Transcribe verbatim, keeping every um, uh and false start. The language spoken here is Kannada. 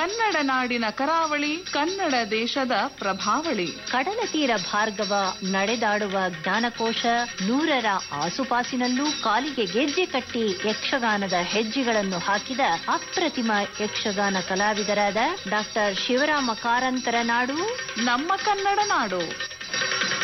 ಕನ್ನಡ ನಾಡಿನ ಕರಾವಳಿ, ಕನ್ನಡ ದೇಶದ ಪ್ರಭಾವಳಿ. ಕಡಲ ತೀರ ಭಾರ್ಗವ ನಡೆದಾಡುವ ಜ್ಞಾನಕೋಶ, ನೂರರ ಆಸುಪಾಸಿನಲ್ಲೂ ಕಾಲಿಗೆ ಗೆಜ್ಜೆ ಕಟ್ಟಿ ಯಕ್ಷಗಾನದ ಹೆಜ್ಜೆಗಳನ್ನು ಹಾಕಿದ ಅಪ್ರತಿಮ ಯಕ್ಷಗಾನ ಕಲಾವಿದರಾದ ಡಾಕ್ಟರ್ ಶಿವರಾಮ ಕಾರಂತರ ನಾಡು ನಮ್ಮ ಕನ್ನಡ ನಾಡು.